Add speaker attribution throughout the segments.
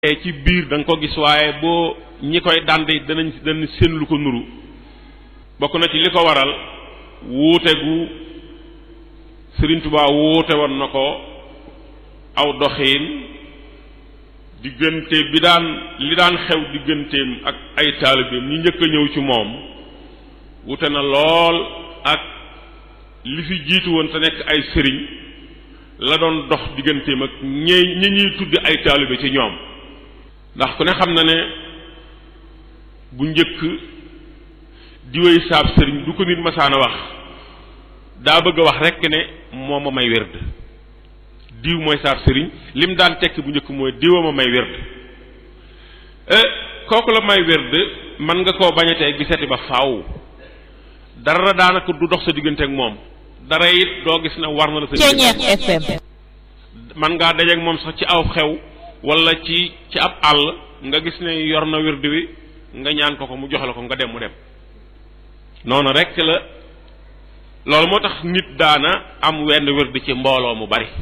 Speaker 1: ci biir da nga ko gis waaye boo ñi koy dànd danañ seen lu ko nuru bokk na ci li ko waral wuute gu Sëriñ Tuubaa wuute woon na ko aw doxiin diggante li daan xew digganteem ak ay taalibeem ñi njëkk a ñëw ci moom wuute na lool ak li fi jiitu woon te nekk ay sëriñ la doon dox digganteem ak ñi ñuy tuddi ay taalibe ci ñoom ndax ku ne xam na ne bu njëkk diwéy saab sëriñ du ko nit masaana wax daa bëgg a wax rekk ne moo ma may werd diw mooy saab sëriñ lim daan tekki bu njëkk mooy diwa ma may werd kooku la may werd mën nga koo bañatee gisati ba faaw dara daanaka du dox sa diggante ak moom dara it doo gis ne war na la sa diggante man ngaa dajeek moom sax ci aw xew wala ci ab àll nga gis ne yor na wird wi nga ñaan ko mu jox la ko nga dem mu dem noonu rek la loolu moo tax nit daana am wenn wird ci mbooloo mu bari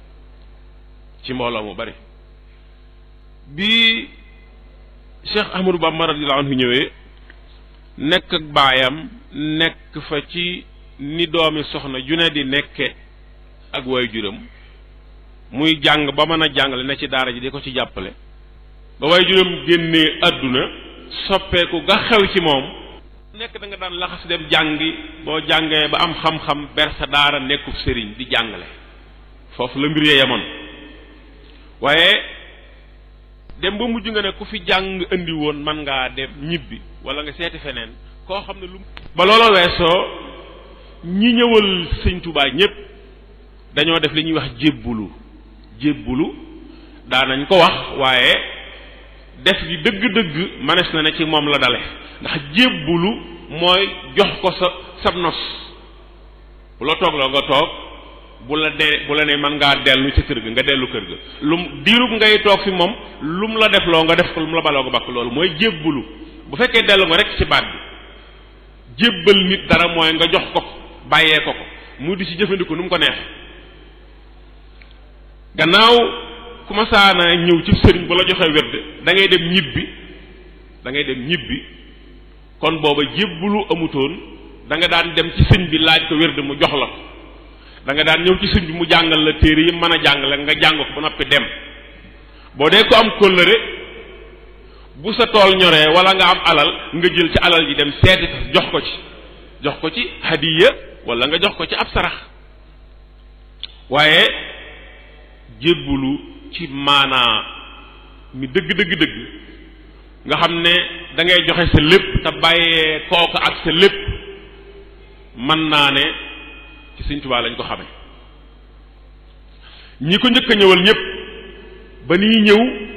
Speaker 1: bi Cheikh Ahmadou Bamba radiyallahu anhu ñëwee nekk ak baayam nekk fa ci ni doomi soxna ju ne di nekke ak waajuram muy jàng ba mën a jàngale ne ci daara ji di ko ci jàppale ba waajuram génnee àdduna soppeeku ga xew ci moom nekk da nga daan laxas dem jàngi boo jàngee ba am xam-xam ber sa daara nekkub sëriñ di jàngale foofu la mbir yee yemoon waaye dem ba mujj nga ne ku fi jàng indi woon man ngaa dem ñibbi wala nga seeti feneen koo xam ne lu ba loola weesoo ñi ñëwal Sëñ Tuubaa ñépp dañoo def li ñuy wax jébbulu daanañ ko wax waaye def gi dëgg-dëgg manes na ne ci moom la dale ndax jébbulu mooy jox ko sab nos bu la toog loo nga toog bu la ne mën ngaa dellu ci kër ga nga dellu kër ga lum diirub ngay toog fi moom lum la def loo nga def ko lum la baloo nga bakk loolu mooy jébbulu bu fekkee dellu nga rek ci baat bi jébbal nit dara mooy nga jox ko bàyyee ko mu di ci jëfandiku nu mu ko neex gannaaw ku ma saana ñëw ci sëriñ bu la joxee werd da ngay dem ñibbi kon booba jébbulu amutoon da nga daan dem ci sëñ bi laaj ko werd mu jox la ko da nga daan ñëw ci sëñ bi mu jàngal la téere yi mën a jàngale nga jàng ko ba noppi dem boo dee ko am kóllëre bu sa tool ñoree wala nga am alal nga jël ci alal ji dem seeti jox ko ci hadiya wala nga jox ko ci ab sarax waaye jébbulu ci maanaa mi dëgg nga xam ne da ngay joxe sa lépp te bàyyee kooku ak sa lépp mën naa ne ci Sëñ Tuubaa lañ ko xame ñi ko njëkk a ñëwal ñépp ba nii ñëw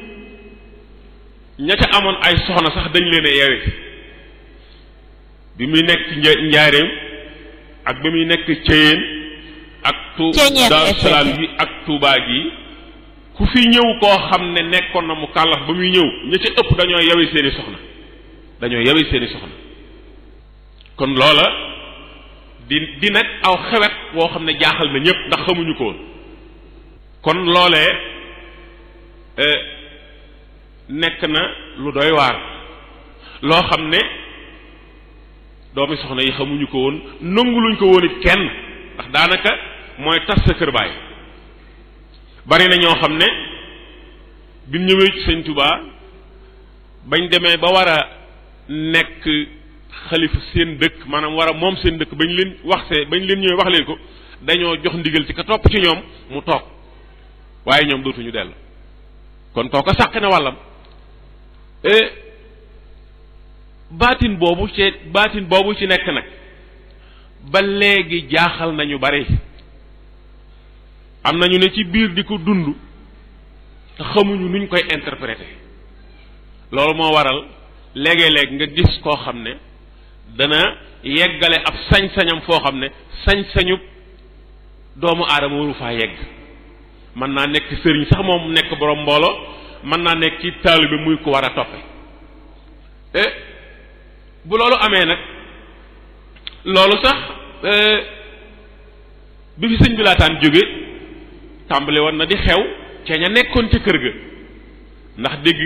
Speaker 1: ña ca amoon ay soxna sax dañ leen a yeewe bi muy nekk njaareem ak bi muy nekk ceyeen ak Daaru Salaam yi ak Tuubaa gi ku fi ñëw koo xam ne nekkoon na mu kàllaf ba muy ñëw ña ca ëpp dañoo yewe seeni soxna kon loola di nag aw xewet woo xam ne jaaxal na ñépp ndax xamuñu ko woon kon loolee nekk na lu doy waar loo xam ne doomi soxna yi xamuñu ko woon nanguluñ ko woon it kenn ndax daanaka mooy tas sa kër baay bari na ñoo xam ne bi ñu ñëwee ci Sëñ Tuubaa bañ demee ba war a nekk xalifa seen dëkk maanaam war a moom seen dëkk bañ leen ñëwee wax leen ko dañoo jox ndigal ci ka topp ci ñoom mu toog waaye ñoom dootuñu dellu kon kooka sàq na wàllam baatin boobu ci nekk nag ba léegi jaaxal nañu bari am nañu ne ci biir di ko dund te xamuñu nuñ koy interpréter loolu moo waral léegi-léeg nga gis koo xam ne dana yeggale ab sañ-sañam foo xam ne sañ-sañu doomu aadama waru faa yegg mën naa nekk sëriñ sax moom nekk borom mbooloo mën naa nekk ci taalibe muy ko war a toppe bu loolu amee nag loolu sax bi fi sëñ bi laataan jóge tàmbale woon na di xew ca ña nekkoon ca kër ga ndax dégg